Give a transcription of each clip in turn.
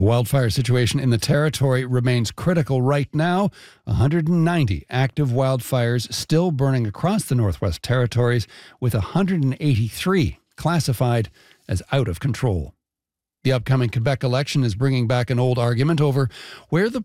Wildfire situation in the territory remains critical right now. 190 active wildfires still burning across the Northwest Territories, with 183 classified as out of control. The upcoming Quebec election is bringing back an old argument over where the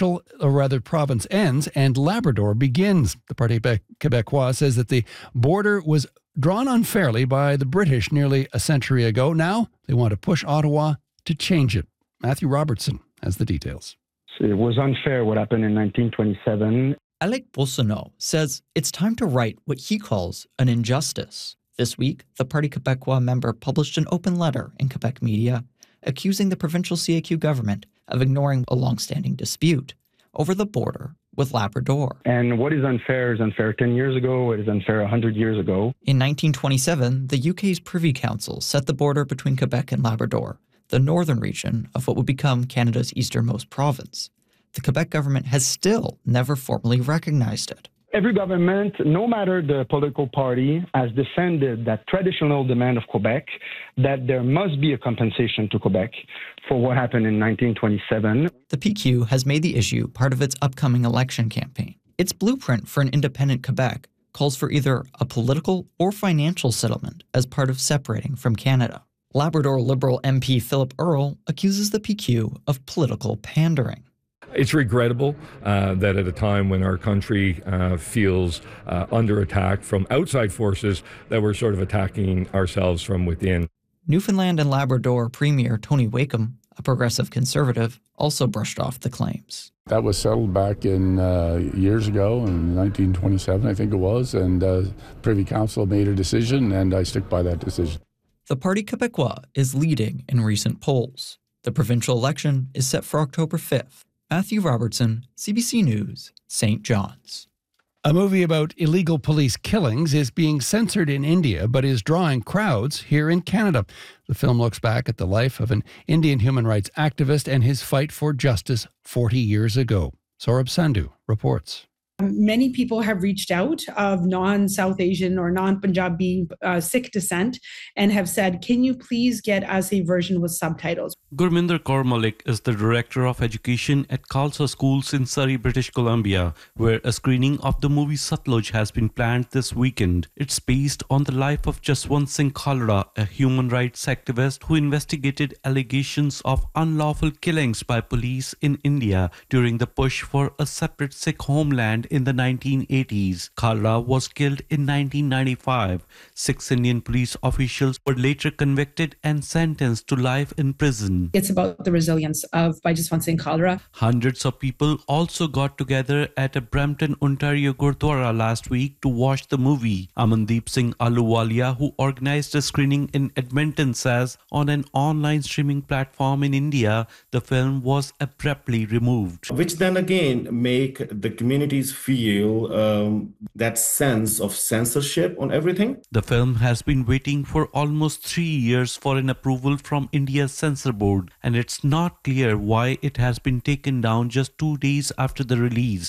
province ends and Labrador begins. The Parti Québécois says that the border was drawn unfairly by the British nearly a century ago. Now they want to push Ottawa to change it. Matthew Robertson has the details. It was unfair what happened in 1927. Alec Boissonnault says it's time to right what he calls an injustice. This week, the Parti Québécois member published an open letter in Quebec media accusing the provincial CAQ government of ignoring a long-standing dispute over the border with Labrador. And what is unfair 10 years ago, what is unfair 100 years ago. In 1927, the UK's Privy Council set the border between Quebec and Labrador, the northern region of what would become Canada's easternmost province. The Quebec government has still never formally recognized it. Every government, no matter the political party, has defended that traditional demand of Quebec that there must be a compensation to Quebec for what happened in 1927. The PQ has made the issue part of its upcoming election campaign. Its blueprint for an independent Quebec calls for either a political or financial settlement as part of separating from Canada. Labrador Liberal MP Philip Earle accuses the PQ of political pandering. It's regrettable that at a time when our country feels under attack from outside forces, that we're sort of attacking ourselves from within. Newfoundland and Labrador Premier Tony Wakeham, a progressive conservative, also brushed off the claims. That was settled back in years ago, in 1927, I think it was, and Privy Council made a decision, and I stick by that decision. The Parti Québécois is leading in recent polls. The provincial election is set for October 5th. Matthew Robertson, CBC News, St. John's. A movie about illegal police killings is being censored in India, but is drawing crowds here in Canada. The film looks back at the life of an Indian human rights activist and his fight for justice 40 years ago. Saurabh Sandhu reports. Many people have reached out of non-South Asian or non-Punjabi Sikh descent and have said, can you please get us a version with subtitles? Gurminder Kaur Malik is the Director of Education at Khalsa Schools in Surrey, British Columbia, where a screening of the movie Satluj has been planned this weekend. It's based on the life of Jaswant Singh Khalra, a human rights activist who investigated allegations of unlawful killings by police in India during the push for a separate Sikh homeland in the 1980s. Khalra was killed in 1995. 6 Indian police officials were later convicted and sentenced to life in prison. It's about the resilience of Jaswant Singh Khalra. Hundreds of people also got together at a Brampton, Ontario Gurdwara last week to watch the movie. Amandeep Singh Ahluwalia, who organized a screening in Edmonton, says on an online streaming platform in India, the film was abruptly removed. Which then again make the communities feel that sense of censorship on everything. The film has been waiting for almost 3 years for an approval from India's censor board, and it's not clear why it has been taken down just 2 days after the release.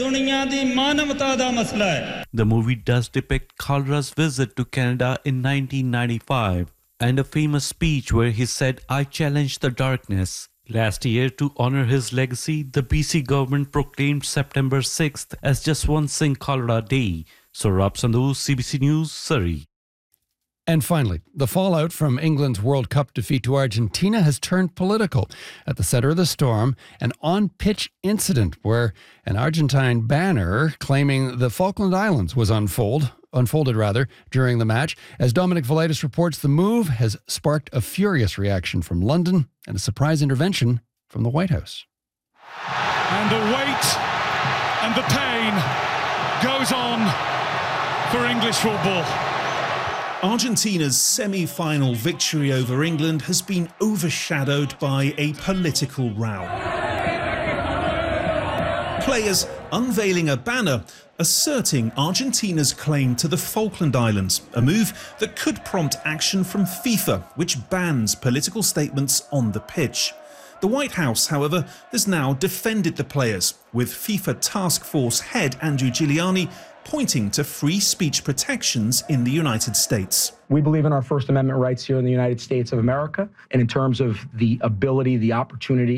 The movie does depict Khalra's visit to Canada in 1995 and a famous speech where he said, "I challenge the darkness." Last year, to honor his legacy, the BC government proclaimed September 6th as Jaswant Singh Khalra Day. Saurabh Sandhu, CBC News, Surrey. And finally, the fallout from England's World Cup defeat to Argentina has turned political. At the center of the storm, an on-pitch incident where an Argentine banner claiming the Falkland Islands was unfolded during the match. As Dominic Velitis reports, the move has sparked a furious reaction from London and a surprise intervention from the White House. And the weight and the pain goes on for English football. Argentina's semi-final victory over England has been overshadowed by a political row. Players unveiling a banner asserting Argentina's claim to the Falkland Islands, a move that could prompt action from FIFA, which bans political statements on the pitch. The White House, however, has now defended the players, with FIFA Task Force head Andrew Giuliani pointing to free speech protections in the United States. We believe in our First Amendment rights here in the United States of America, and in terms of the ability, the opportunity